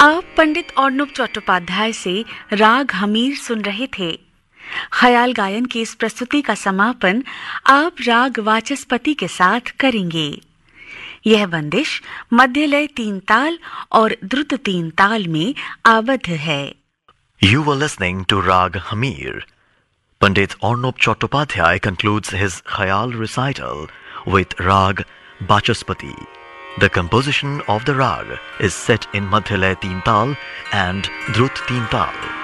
आप पंडित अर्णब चट्टोपाध्याय से राग हमीर सुन रहे थे। ख्याल गायन की इस प्रस्तुति का समापन आप राग वाचस्पति के साथ करेंगे। यह बंदिश मध्य लय 3 ताल और द्रुत 3 ताल में आबद्ध है। You were listening to Rag Hamir. Pandit Arnob Chattopadhyay concludes his Khayal recital with Rag Vachaspati. The composition of the rag is set in Madhya Lay 3 Tal and Drut 3 Tal.